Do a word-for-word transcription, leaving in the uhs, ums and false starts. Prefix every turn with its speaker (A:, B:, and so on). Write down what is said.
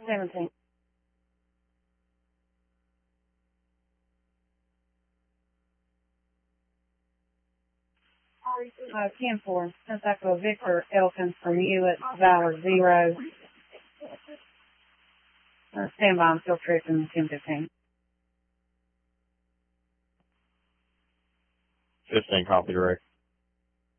A: seventeen. Uh, ten four. Since Echo Victor Elkins from you at Valor Zero. Uh, stand by, I'm still tripping ten fifteen.
B: fifteen, copy direct.